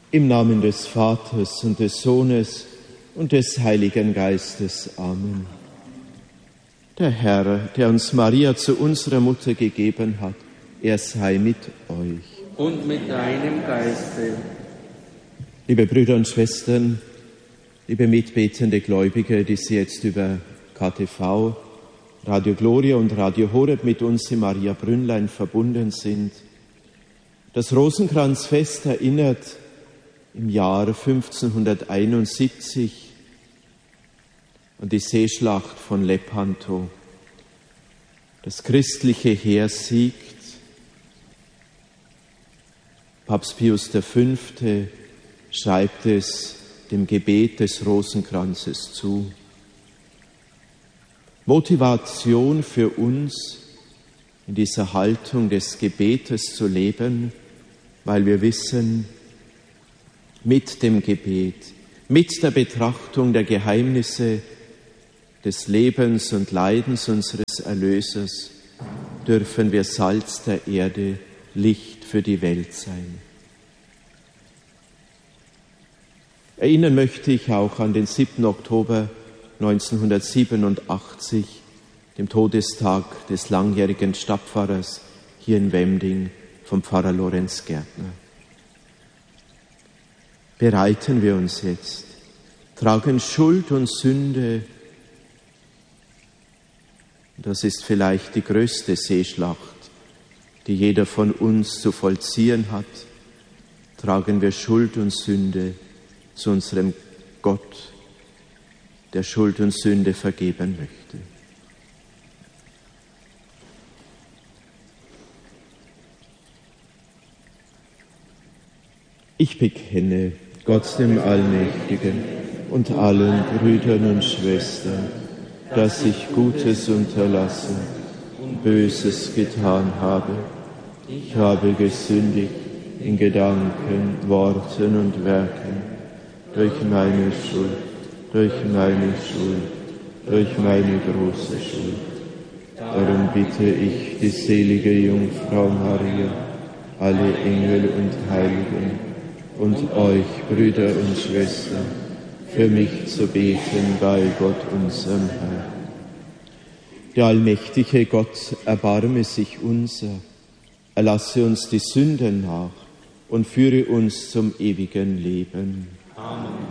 Im Namen des Vaters und des Sohnes und des Heiligen Geistes. Amen. Der Herr, der uns Maria zu unserer Mutter gegeben hat, er sei mit euch. Und mit deinem Geiste. Liebe Brüder und Schwestern, liebe mitbetende Gläubige, die Sie jetzt über KTV, Radio Gloria und Radio Horeb mit uns im Maria Brünnlein verbunden sind. Das Rosenkranzfest erinnert im Jahr 1571 an die Seeschlacht von Lepanto. Das christliche Heer siegt. Papst Pius V. schreibt es dem Gebet des Rosenkranzes zu. Motivation für uns, in dieser Haltung des Gebetes zu leben, weil wir wissen, mit dem Gebet, mit der Betrachtung der Geheimnisse des Lebens und Leidens unseres Erlösers dürfen wir Salz der Erde, Licht für die Welt sein. Erinnern möchte ich auch an den 7. Oktober 1987, dem Todestag des langjährigen Stadtpfarrers hier in Wemding, vom Pfarrer Lorenz Gärtner. Bereiten wir uns jetzt, tragen Schuld und Sünde. Das ist vielleicht die größte Seeschlacht, die jeder von uns zu vollziehen hat. Tragen wir Schuld und Sünde zu unserem Gott, der Schuld und Sünde vergeben möchte. Ich bekenne Gott dem Allmächtigen und allen Brüdern und Schwestern, dass ich Gutes unterlassen und Böses getan habe. Ich habe gesündigt in Gedanken, Worten und Werken, durch meine Schuld, durch meine große Schuld. Darum bitte ich die selige Jungfrau Maria, alle Engel und Heiligen und euch, Brüder und Schwestern, für mich zu beten bei Gott, unserem Herrn. Der allmächtige Gott, erbarme sich unser, erlasse uns die Sünden nach und führe uns zum ewigen Leben. Amen.